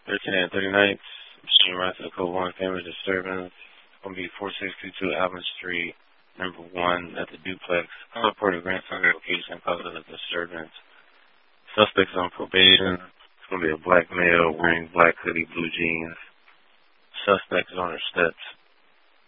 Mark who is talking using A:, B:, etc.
A: 13 and 39th, machine run to the code 1 family disturbance. It's going to be 4622 Alvin Street, number 1 at the duplex. Unreported grandson location causes of disturbance. Suspects on probation. It's going to be a black male wearing black hoodie, blue jeans. Suspect is on her steps.